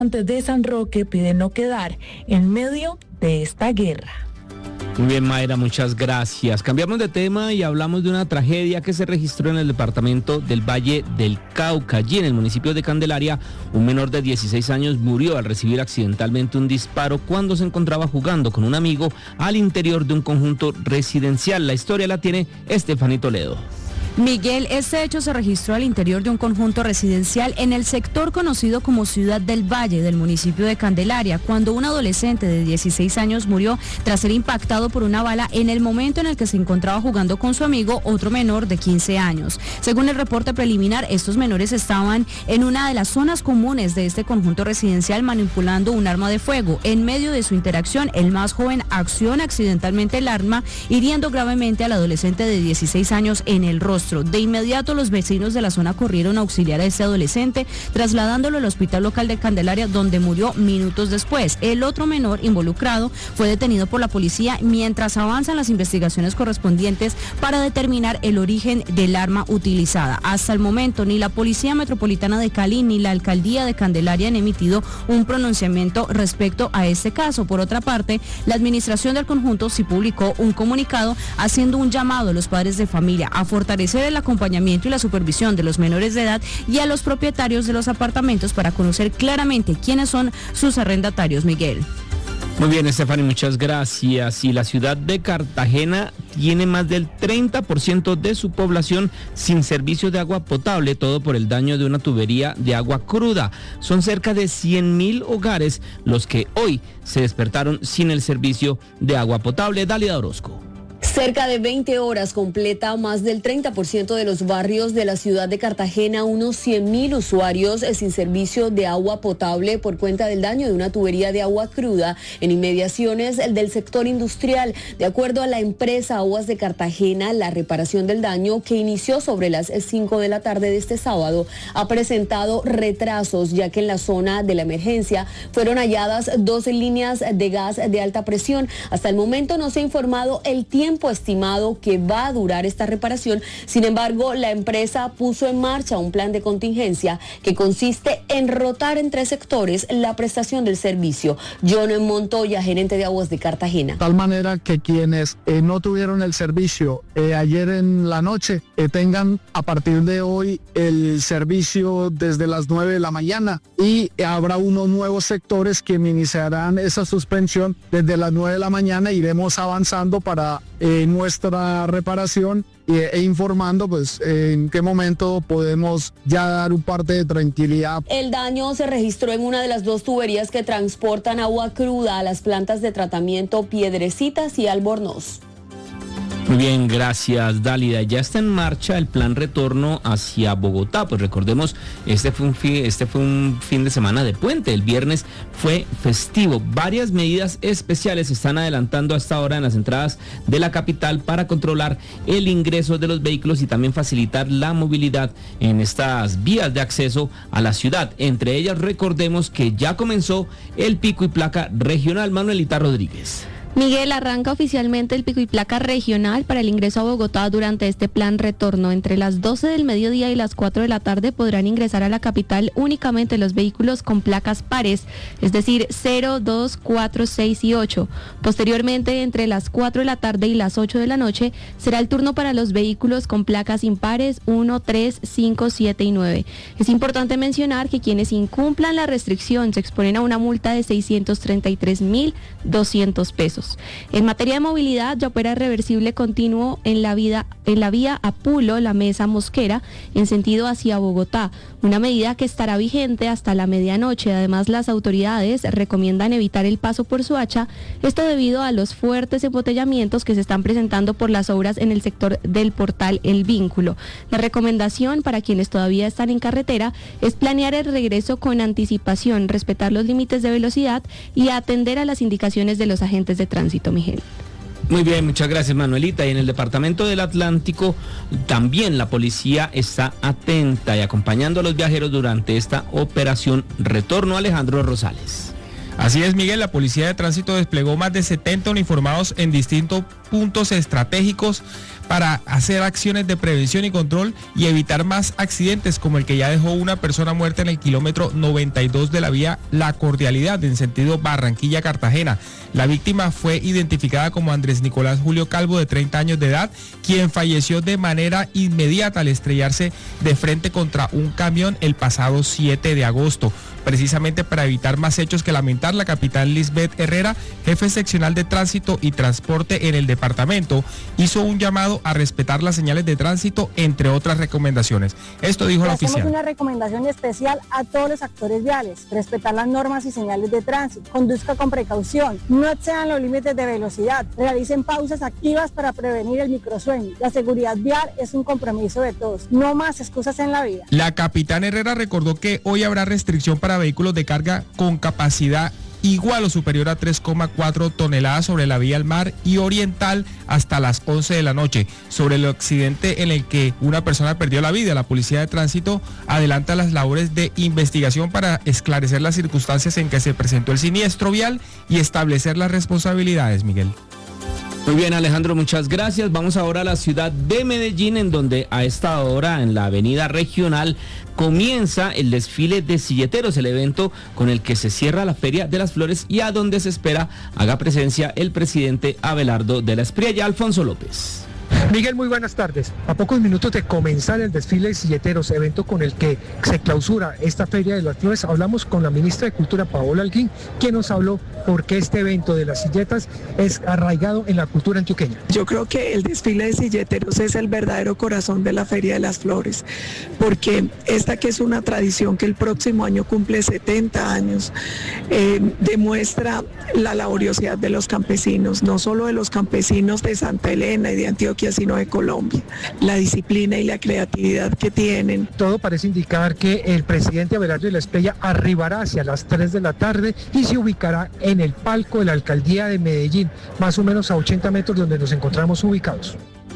De San Roque piden no quedar en medio de esta guerra. Muy bien, Mayra, muchas gracias. Cambiamos de tema y hablamos de una tragedia que se registró en el departamento del Valle del Cauca. Allí en el municipio de Candelaria, un menor de 16 años murió al recibir accidentalmente un disparo cuando se encontraba jugando con un amigo al interior de un conjunto residencial. La historia la tiene Estefanía Toledo. Miguel, este hecho se registró al interior de un conjunto residencial en el sector conocido como Ciudad del Valle del municipio de Candelaria, cuando un adolescente de 16 años murió tras ser impactado por una bala en el momento en el que se encontraba jugando con su amigo, otro menor de 15 años. Según el reporte preliminar, estos menores estaban en una de las zonas comunes de este conjunto residencial manipulando un arma de fuego. En medio de su interacción, el más joven acciona accidentalmente el arma, hiriendo gravemente al adolescente de 16 años en el rostro. De inmediato, los vecinos de la zona corrieron a auxiliar a este adolescente, trasladándolo al hospital local de Candelaria, donde murió minutos después. El otro menor involucrado fue detenido por la policía mientras avanzan las investigaciones correspondientes para determinar el origen del arma utilizada. Hasta el momento, ni la Policía Metropolitana de Cali ni la Alcaldía de Candelaria han emitido un pronunciamiento respecto a este caso. Por otra parte, la administración del conjunto sí publicó un comunicado haciendo un llamado a los padres de familia a fortalecer el acompañamiento y la supervisión de los menores de edad y a los propietarios de los apartamentos para conocer claramente quiénes son sus arrendatarios, Miguel. Muy bien, Estefany, muchas gracias. Y la ciudad de Cartagena tiene más del 30% de su población sin servicio de agua potable, todo por el daño de una tubería de agua cruda. Son cerca de 100.000 hogares los que hoy se despertaron sin el servicio de agua potable. Dalia Orozco. Cerca de 20 horas completa más del 30% de los barrios de la ciudad de Cartagena, unos 100.000 usuarios sin servicio de agua potable por cuenta del daño de una tubería de agua cruda en inmediaciones del sector industrial. De acuerdo a la empresa Aguas de Cartagena, la reparación del daño, que inició sobre las 5 de la tarde de este sábado, ha presentado retrasos, ya que en la zona de la emergencia fueron halladas 12 líneas de gas de alta presión. Hasta el momento no se ha informado el tiempo estimado que va a durar esta reparación. Sin embargo, la empresa puso en marcha un plan de contingencia que consiste en rotar en 3 sectores la prestación del servicio. John Montoya, gerente de Aguas de Cartagena. De tal manera que quienes no tuvieron el servicio ayer en la noche tengan a partir de hoy el servicio desde las 9 de la mañana, y habrá unos nuevos sectores que iniciarán esa suspensión desde las 9 de la mañana. Iremos avanzando para nuestra reparación e informando pues en qué momento podemos ya dar un parte de tranquilidad. El daño se registró en una de las 2 tuberías que transportan agua cruda a las plantas de tratamiento Piedrecitas y Albornoz. Muy bien, gracias, Dálida. Ya está en marcha el plan retorno hacia Bogotá. Pues recordemos, este fue un fin de semana de puente. El viernes fue festivo. Varias medidas especiales se están adelantando hasta ahora en las entradas de la capital para controlar el ingreso de los vehículos y también facilitar la movilidad en estas vías de acceso a la ciudad. Entre ellas, recordemos que ya comenzó el pico y placa regional. Manuelita Rodríguez. Miguel, arranca oficialmente el pico y placa regional para el ingreso a Bogotá durante este plan retorno. Entre las 12 del mediodía y las 4 de la tarde podrán ingresar a la capital únicamente los vehículos con placas pares, es decir, 0, 2, 4, 6 y 8. Posteriormente, entre las 4 de la tarde y las 8 de la noche, será el turno para los vehículos con placas impares 1, 3, 5, 7 y 9. Es importante mencionar que quienes incumplan la restricción se exponen a una multa de 633.200 pesos. En materia de movilidad, ya opera reversible continuo en la vía Apulo, La Mesa, Mosquera, en sentido hacia Bogotá, una medida que estará vigente hasta la medianoche. Además, las autoridades recomiendan evitar el paso por Soacha, esto debido a los fuertes embotellamientos que se están presentando por las obras en el sector del portal El Vínculo. La recomendación para quienes todavía están en carretera es planear el regreso con anticipación, respetar los límites de velocidad y atender a las indicaciones de los agentes de tránsito, Miguel. Muy bien, muchas gracias, Manuelita. Y en el departamento del Atlántico también la policía está atenta y acompañando a los viajeros durante esta operación retorno. Alejandro Rosales. Así es, Miguel, la Policía de Tránsito desplegó más de 70 uniformados en distintos puntos estratégicos para hacer acciones de prevención y control y evitar más accidentes como el que ya dejó una persona muerta en el kilómetro 92 de la vía La Cordialidad en sentido Barranquilla-Cartagena. La víctima fue identificada como Andrés Nicolás Julio Calvo, de 30 años de edad, quien falleció de manera inmediata al estrellarse de frente contra un camión el pasado 7 de agosto. Precisamente para evitar más hechos que lamentar, la capitán Lisbeth Herrera, jefe seccional de tránsito y transporte en el departamento, hizo un llamado a respetar las señales de tránsito, entre otras recomendaciones. Esto dijo la oficial. Hacemos una recomendación especial a todos los actores viales: respetar las normas y señales de tránsito, conduzca con precaución, no excedan los límites de velocidad, realicen pausas activas para prevenir el microsueño. La seguridad vial es un compromiso de todos, no más excusas en la vida. La capitán Herrera recordó que hoy habrá restricción para vehículos de carga con capacidad igual o superior a 3,4 toneladas sobre la vía al mar y oriental hasta las 11 de la noche. Sobre el accidente en el que una persona perdió la vida, la Policía de Tránsito adelanta las labores de investigación para esclarecer las circunstancias en que se presentó el siniestro vial y establecer las responsabilidades, Miguel. Muy bien, Alejandro, muchas gracias. Vamos ahora a la ciudad de Medellín, en donde a esta hora en la avenida regional comienza el desfile de silleteros, el evento con el que se cierra la Feria de las Flores y a donde se espera haga presencia el presidente Abelardo de la Espriella. Alfonso López. Miguel, muy buenas tardes. A pocos minutos de comenzar el desfile de silleteros, evento con el que se clausura esta Feria de las Flores, hablamos con la ministra de Cultura, Paola Holguín, quien nos habló por qué este evento de las silletas es arraigado en la cultura antioqueña. Yo creo que el desfile de silleteros es el verdadero corazón de la Feria de las Flores, porque esta, que es una tradición que el próximo año cumple 70 años, demuestra la laboriosidad de los campesinos, no solo de los campesinos de Santa Elena y de Antioquia, sino de Colombia, la disciplina y la creatividad que tienen. Todo parece indicar que el presidente Abelardo de la Espriella arribará hacia las 3 de la tarde y se ubicará en el palco de la alcaldía de Medellín, más o menos a 80 metros donde nos encontramos ubicados.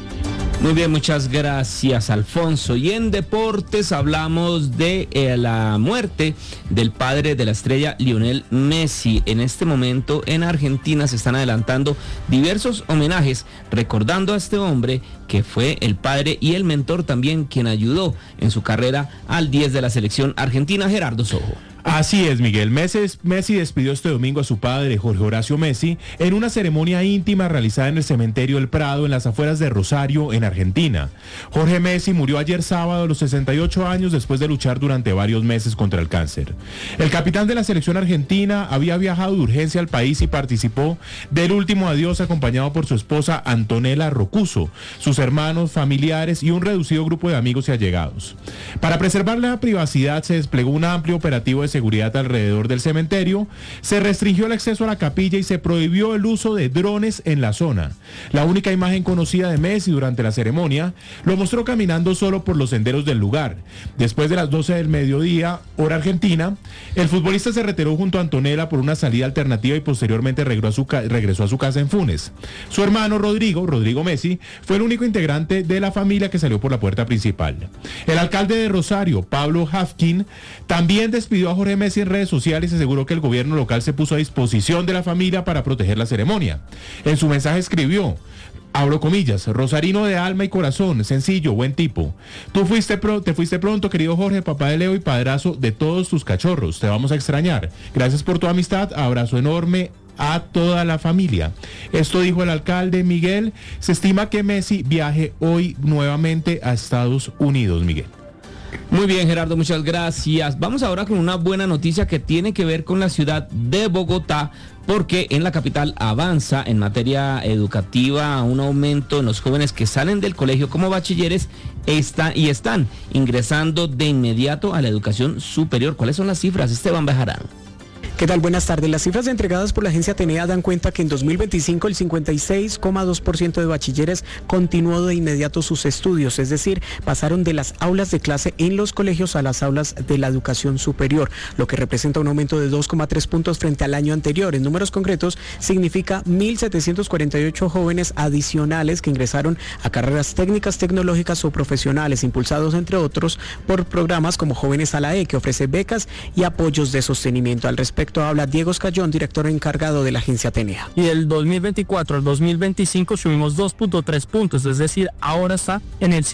Muy bien, muchas gracias, Alfonso. Y en deportes hablamos de la muerte del padre de la estrella, Lionel Messi. En este momento en Argentina se están adelantando diversos homenajes recordando a este hombre que fue el padre y el mentor también, quien ayudó en su carrera al 10 de la selección argentina, Gerardo Sojo. Así es, Miguel. Messi despidió este domingo a su padre, Jorge Horacio Messi, en una ceremonia íntima realizada en el cementerio El Prado, en las afueras de Rosario, en Argentina. Jorge Messi murió ayer sábado a los 68 años después de luchar durante varios meses contra el cáncer. El capitán de la selección argentina había viajado de urgencia al país y participó del último adiós acompañado por su esposa Antonella Rocuso, sus hermanos, familiares y un reducido grupo de amigos y allegados. Para preservar la privacidad se desplegó un amplio operativo de seguridad alrededor del cementerio, se restringió el acceso a la capilla y se prohibió el uso de drones en la zona. La única imagen conocida de Messi durante la ceremonia lo mostró caminando solo por los senderos del lugar. Después de las 12 del mediodía, hora argentina, el futbolista se retiró junto a Antonella por una salida alternativa y posteriormente regresó a su casa en Funes. Su hermano Rodrigo Messi, fue el único integrante de la familia que salió por la puerta principal. El alcalde de Rosario, Pablo Hafkin, también despidió a Jorge Messi en redes sociales y aseguró que el gobierno local se puso a disposición de la familia para proteger la ceremonia. En su mensaje escribió, abro comillas, rosarino de alma y corazón, sencillo, buen tipo. Te fuiste pronto, querido Jorge, papá de Leo y padrazo de todos tus cachorros. Te vamos a extrañar. Gracias por tu amistad, abrazo enorme a toda la familia. Esto dijo el alcalde Miguel. Se estima que Messi viaje hoy nuevamente a Estados Unidos, Miguel. Muy bien, Gerardo, muchas gracias. Vamos ahora con una buena noticia que tiene que ver con la ciudad de Bogotá, porque en la capital avanza en materia educativa un aumento en los jóvenes que salen del colegio como bachilleres y están ingresando de inmediato a la educación superior. ¿Cuáles son las cifras, Esteban Bejarán? ¿Qué tal? Buenas tardes. Las cifras entregadas por la agencia Atenea dan cuenta que en 2025 el 56,2% de bachilleres continuó de inmediato sus estudios, es decir, pasaron de las aulas de clase en los colegios a las aulas de la educación superior, lo que representa un aumento de 2,3 puntos frente al año anterior. En números concretos, significa 1.748 jóvenes adicionales que ingresaron a carreras técnicas, tecnológicas o profesionales, impulsados, entre otros, por programas como Jóvenes a la E, que ofrece becas y apoyos de sostenimiento. Al respecto, respecto habla Diego Escayón, director encargado de la agencia Atenea. Y del 2024 al 2025 subimos 2.3 puntos, es decir, ahora está en el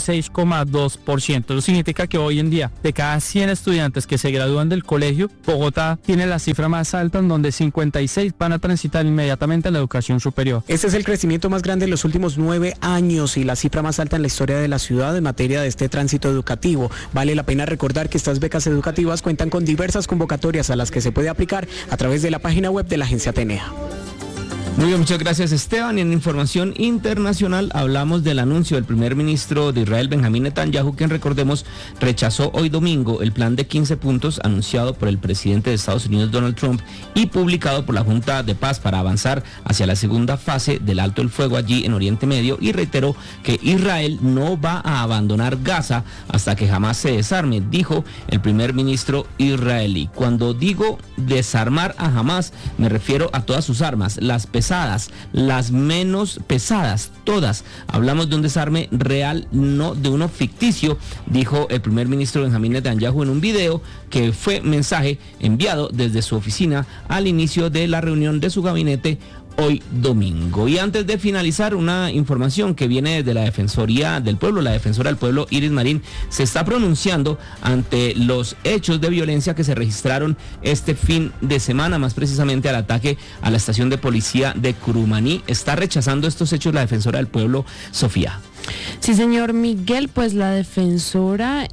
56,2%. Eso significa que hoy en día, de cada 100 estudiantes que se gradúan del colegio, Bogotá tiene la cifra más alta, en donde 56 van a transitar inmediatamente a la educación superior. Este es el crecimiento más grande en los últimos 9 años y la cifra más alta en la historia de la ciudad en materia de este tránsito educativo. Vale la pena recordar que estas becas educativas cuentan con diversas convocatorias a las que se puede aplicar a través de la página web de la agencia Atenea. Muy bien, muchas gracias Esteban. Y en información internacional hablamos del anuncio del primer ministro de Israel, Benjamín Netanyahu, quien recordemos rechazó hoy domingo el plan de 15 puntos anunciado por el presidente de Estados Unidos, Donald Trump, y publicado por la Junta de Paz para avanzar hacia la segunda fase del alto el fuego allí en Oriente Medio, y reiteró que Israel no va a abandonar Gaza hasta que jamás se desarme, dijo el primer ministro israelí. Cuando digo desarmar a Hamás, me refiero a todas sus armas, las pesadas, las menos pesadas, todas. Hablamos de un desarme real, no de uno ficticio, dijo el primer ministro Benjamín Netanyahu en un video que fue mensaje enviado desde su oficina al inicio de la reunión de su gabinete hoy domingo. Y antes de finalizar, una información que viene desde la Defensoría del Pueblo. La defensora del pueblo, Iris Marín, se está pronunciando ante los hechos de violencia que se registraron este fin de semana, más precisamente al ataque a la estación de policía de Curumaní. Está rechazando estos hechos la defensora del pueblo, Sofía. Sí, señor Miguel, pues la defensora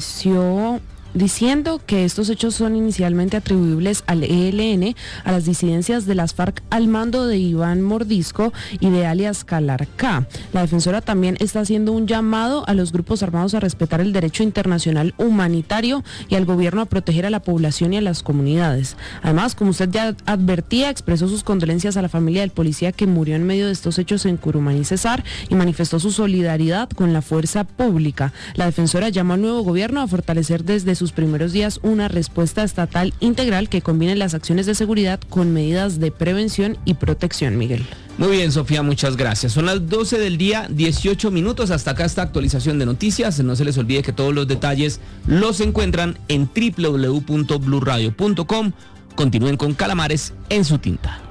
inició diciendo que estos hechos son inicialmente atribuibles al ELN, a las disidencias de las FARC al mando de Iván Mordisco y de alias Calarcá. La defensora también está haciendo un llamado a los grupos armados a respetar el derecho internacional humanitario y al gobierno a proteger a la población y a las comunidades. Además, como usted ya advertía, expresó sus condolencias a la familia del policía que murió en medio de estos hechos en Curumaní, Cesar, y manifestó su solidaridad con la fuerza pública. La defensora llamó al nuevo gobierno a fortalecer desde sus primeros días una respuesta estatal integral que combine las acciones de seguridad con medidas de prevención y protección, Miguel. Muy bien, Sofía, muchas gracias. Son las 12 del día, 18 minutos. Hasta acá esta actualización de noticias. No se les olvide que todos los detalles los encuentran en www.blurradio.com. Continúen con Calamares en su tinta.